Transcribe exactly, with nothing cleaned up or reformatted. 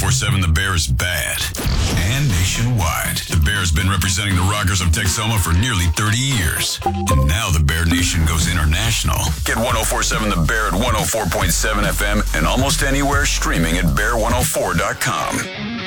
four seven The Bear is bad. And nationwide. The Bear has been representing the Rockers of Texoma for nearly thirty years. And now the Bear Nation goes international. Get one oh four point seven The Bear at one oh four point seven F M and almost anywhere streaming at bear one oh four dot com.